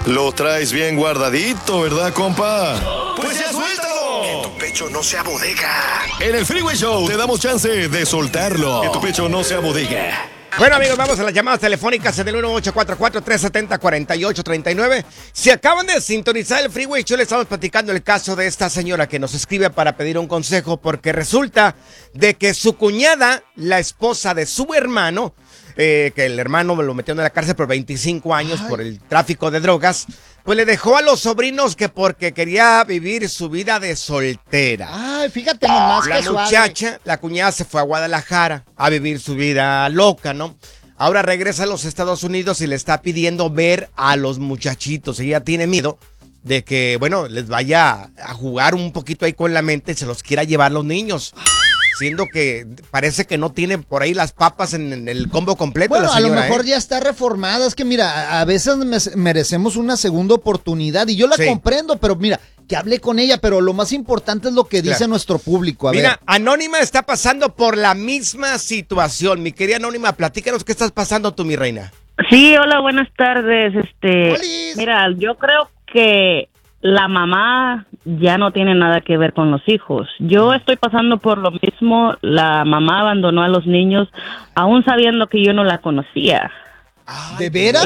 Lo traes bien guardadito, ¿verdad, compa? Pues ya suéltalo. Que tu pecho no sea bodega. En el Freeway Show te damos chance de soltarlo. Que tu pecho no sea bodega. Bueno, amigos, vamos a las llamadas telefónicas en el 1844-370-4839. Si acaban de sintonizar el Freeway Show, le estamos platicando el caso de esta señora que nos escribe para pedir un consejo porque resulta de que su cuñada, la esposa de su hermano, que el hermano lo metió en la cárcel por 25 años por el tráfico de drogas, pues le dejó a los sobrinos que porque quería vivir su vida de soltera. Ay, fíjate nomás La que suave. muchacha, la cuñada se fue a Guadalajara a vivir su vida loca, ¿no? Ahora regresa a los Estados Unidos y le está pidiendo ver a los muchachitos. Ella tiene miedo de que, bueno, les vaya a jugar un poquito ahí con la mente y se los quiera llevar los niños. Siendo que parece que no tiene por ahí las papas en el combo completo. Bueno, la a lo señora, mejor ya está reformada. Es que mira, a veces merecemos una segunda oportunidad y yo la comprendo, pero mira, que hable con ella, pero lo más importante es lo que dice nuestro público. A ver. Anónima está pasando por la misma situación. Mi querida Anónima, platícanos qué estás pasando tú, mi reina. Sí, hola, buenas tardes. ¡Olis! Mira, yo creo que la mamá ya no tiene nada que ver con los hijos. Yo estoy pasando por lo mismo. La mamá abandonó a los niños, aún sabiendo que yo no la conocía. ¿De veras?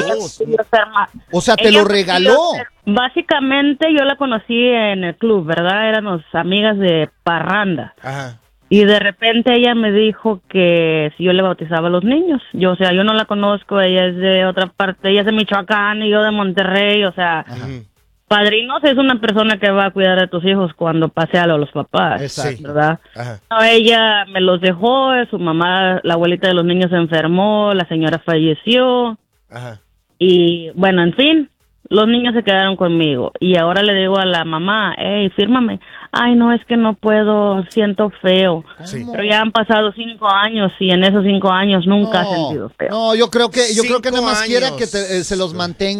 O sea, te Ella lo regaló. Básicamente yo la conocí en el club, ¿verdad? Éramos amigas de parranda. Ajá. Y de repente ella me dijo que si yo le bautizaba a los niños. Yo, o sea, yo no la conozco, ella es de otra parte, ella es de Michoacán y yo de Monterrey, o sea... Ajá. Padrinos es una persona que va a cuidar de tus hijos cuando pase a los papás, Exacto. ¿verdad? Ajá. No, ella me los dejó, su mamá, la abuelita de los niños se enfermó, la señora falleció. Ajá. Y bueno, en fin, los niños se quedaron conmigo. Y ahora le digo a la mamá, hey, fírmame. Ay, no, es que no puedo, siento feo. Sí. Pero ya han pasado 5 años y en esos 5 años nunca he sentido feo. No, yo creo que nada más 5 quiera años. que se los mantenga.